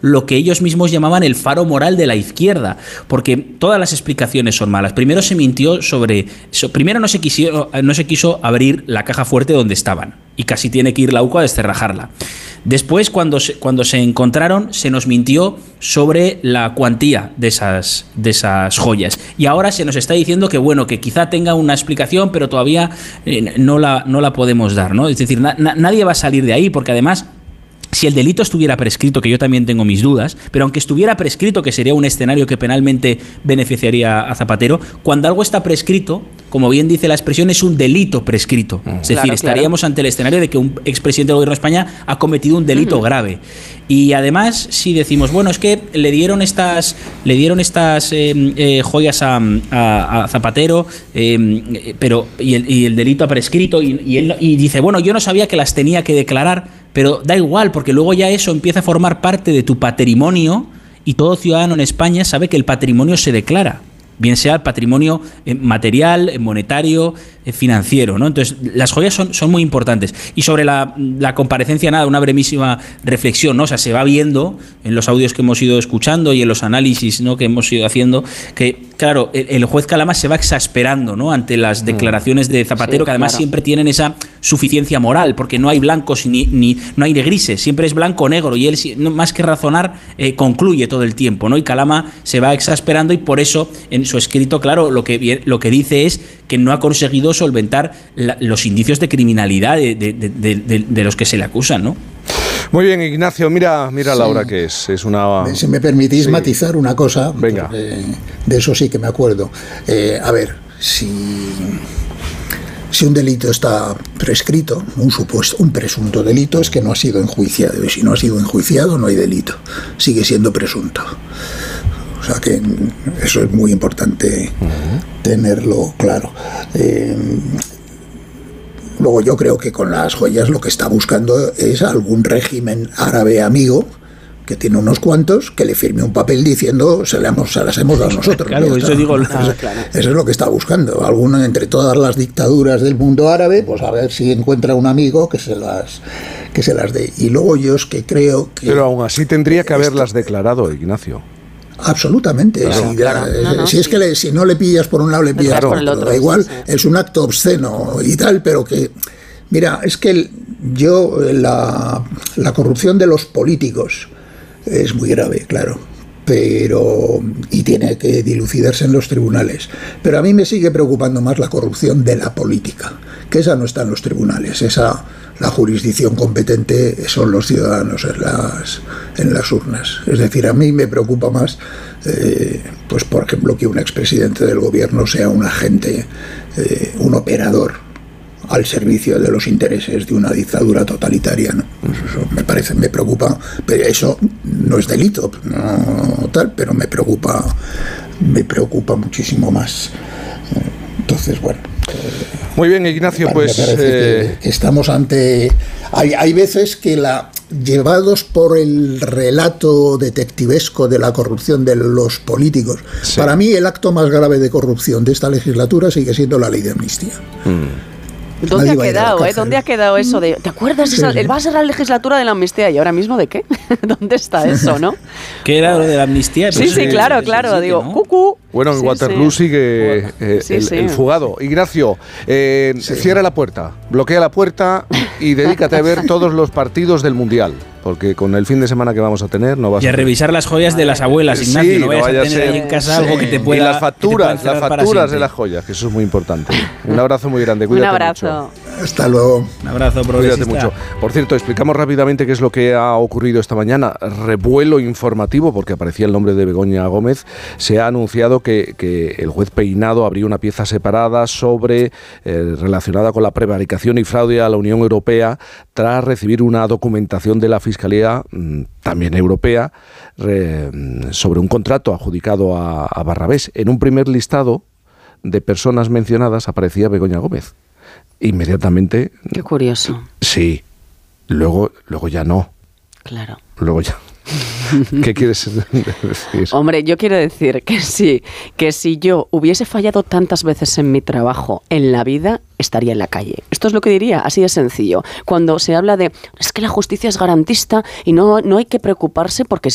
lo que ellos mismos llamaban el faro moral de la izquierda, porque todas las explicaciones son malas. Primero se mintió primero no se quiso abrir la caja fuerte donde estaban, y casi tiene que ir la UCO a descerrajarla. Después, cuando se encontraron, se nos mintió sobre la cuantía de esas joyas. Y ahora se nos está diciendo que, bueno, que quizá tenga una explicación, pero todavía no la podemos dar, ¿no? Es decir, nadie va a salir de ahí, porque además, si el delito estuviera prescrito, que yo también tengo mis dudas, pero aunque estuviera prescrito, que sería un escenario que penalmente beneficiaría a Zapatero, cuando algo está prescrito, como bien dice la expresión, es un delito prescrito. Es decir, estaríamos ante el escenario de que un expresidente del gobierno de España ha cometido un delito grave. Y además, si decimos, bueno, es que le dieron estas joyas a Zapatero, pero y el delito ha prescrito, y él dice, bueno, yo no sabía que las tenía que declarar, pero da igual, porque luego ya eso empieza a formar parte de tu patrimonio, y todo ciudadano en España sabe que el patrimonio se declara, bien sea el patrimonio material, monetario, financiero, ¿no? Entonces, las joyas son muy importantes. Y sobre la comparecencia, nada, una brevísima reflexión, ¿no? O sea, se va viendo en los audios que hemos ido escuchando y en los análisis, ¿no?, que hemos ido haciendo, que, claro, el juez Calama se va exasperando, ¿no?, ante las declaraciones de Zapatero, que además siempre tienen esa suficiencia moral, porque no hay blancos ni no hay grises, siempre es blanco o negro, y él, más que razonar, concluye todo el tiempo, ¿no? Y Calama se va exasperando, y por eso, en su escrito, claro, lo que dice es que no ha conseguido solventar los indicios de criminalidad de los que se le acusan, ¿no? Muy bien, Ignacio, mira Laura, que es una... Si me permitís matizar una cosa. Venga. De eso sí que me acuerdo. A ver, si un delito está prescrito, un presunto delito, es que no ha sido enjuiciado. Y si no ha sido enjuiciado, no hay delito. Sigue siendo presunto. O sea que eso es muy importante tenerlo claro. Luego yo creo que con las joyas lo que está buscando es algún régimen árabe amigo, que tiene unos cuantos, que le firme un papel diciendo se las hemos dado nosotros. Claro, eso digo. Eso es lo que está buscando. Alguno entre todas las dictaduras del mundo árabe, pues a ver si encuentra un amigo que se las dé. Y luego yo es que creo que... Pero aún así tendría que haberlas declarado, Ignacio. Absolutamente. Claro. Si es que si no le pillas por un lado, le pillas por el otro. Da igual, es un acto obsceno y tal, pero que... Mira, es que la corrupción de los políticos es muy grave, claro, y tiene que dilucidarse en los tribunales. Pero a mí me sigue preocupando más la corrupción de la política, que esa no está en los tribunales, la jurisdicción competente son los ciudadanos en las urnas. Es decir, a mí me preocupa más, pues por ejemplo, que un expresidente del gobierno sea un agente, un operador al servicio de los intereses de una dictadura totalitaria, ¿no? Pues eso me preocupa, pero eso no es delito, no tal, pero me preocupa muchísimo más. Entonces, bueno. Muy bien, Ignacio, pues... que estamos ante... Hay veces que llevados por el relato detectivesco de la corrupción de los políticos, para mí el acto más grave de corrupción de esta legislatura sigue siendo la ley de amnistía. ¿Dónde ha quedado, ¿Dónde ha quedado eso de... ¿Te acuerdas? Va a ser la legislatura de la amnistía. ¿Y ahora mismo de qué? ¿Dónde está eso, no? ¿Qué era lo de la amnistía? Sí, claro. Digo, ¿no? Cucú. Bueno, en Waterloo sigue el fugado. Ignacio, cierra la puerta, bloquea la puerta y dedícate a ver todos los partidos del Mundial. Porque con el fin de semana que vamos a tener no vas a revisar las joyas de las abuelas, Ignacio, no vayas a tener ahí en casa algo que te pueda... Y las facturas de las joyas, que eso es muy importante. Un abrazo muy grande, cuídate. Un abrazo. Mucho. Hasta luego. Un abrazo, progresista. Cuídate mucho. Por cierto, explicamos rápidamente qué es lo que ha ocurrido esta mañana. Revuelo informativo, porque aparecía el nombre de Begoña Gómez. Se ha anunciado que el juez Peinado abrió una pieza separada relacionada con la prevaricación y fraude a la Unión Europea tras recibir una documentación de la Fiscalía, también europea, sobre un contrato adjudicado a Barrabés. En un primer listado de personas mencionadas aparecía Begoña Gómez. Inmediatamente... Qué curioso. Sí. Luego ya no. Claro. Luego ya... ¿Qué quieres decir? Hombre, yo quiero decir que si yo hubiese fallado tantas veces en mi trabajo en la vida, estaría en la calle. Esto es lo que diría, así de sencillo. Cuando se habla de, es que la justicia es garantista y no hay que preocuparse porque